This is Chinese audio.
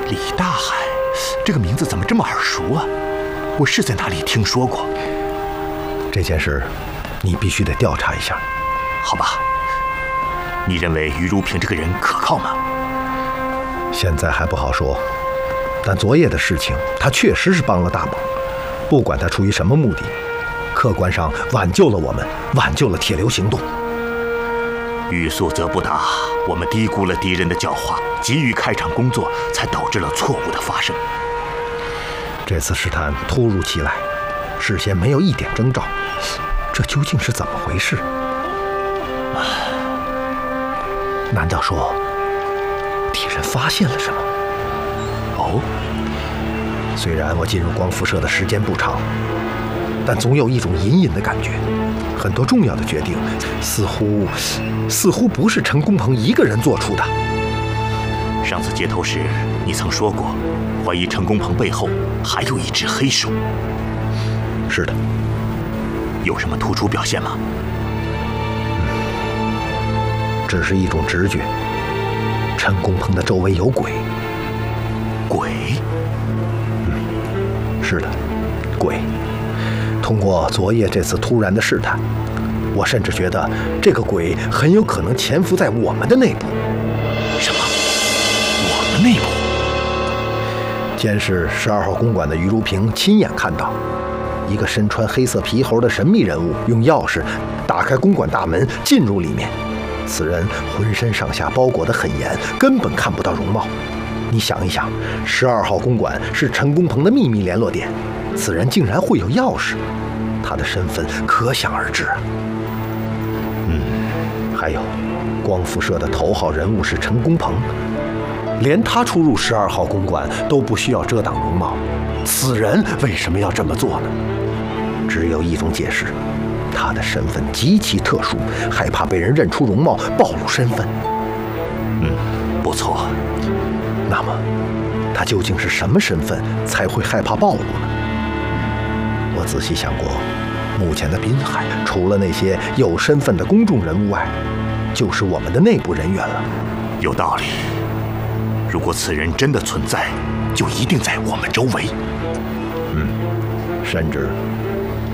李大海，这个名字怎么这么耳熟啊？我是在哪里听说过？ 这件事，你必须得调查一下。 好吧。你认为于如萍这个人可靠吗？ 现在还不好说，但昨夜的事情，他确实是帮了大忙。不管他出于什么目的，客观上挽救了我们，挽救了铁流行动。 欲速则不达，我们低估了敌人的狡猾，急于开展工作，才导致了错误的发生。 这次试探突如其来，事先没有一点征兆，这究竟是怎么回事？难道说敌人发现了什么？ 哦， 虽然我进入光辐射的时间不长，但总有一种隐隐的感觉，很多重要的决定似乎不是陈公鹏一个人做出的。 上次接头时，你曾说过，怀疑陈公鹏背后还有一只黑手。 是的。 有什么突出表现吗？ 只是一种直觉，陈公鹏的周围有鬼。 鬼？ 是的，鬼。通过昨夜这次突然的试探，我甚至觉得这个鬼很有可能潜伏在我们的内部。 什么？我们内部？ 监视12号公馆的于如萍亲眼看到，一个身穿黑色皮猴的神秘人物用钥匙打开公馆大门进入里面。此人浑身上下包裹得很严，根本看不到容貌。你想一想，12号公馆是陈公鹏的秘密联络点，此人竟然会有钥匙，他的身份可想而知。还有，光辐射的头号人物是陈公鹏，连他出入12号公馆都不需要遮挡容貌，此人为什么要这么做呢？只有一种解释。他的身份极其特殊，害怕被人认出容貌，暴露身份。 不错。 那么，他究竟是什么身份才会害怕暴露呢？我仔细想过，目前的滨海除了那些有身份的公众人物外，就是我们的内部人员了。 有道理。如果此人真的存在，就一定在我们周围。 甚至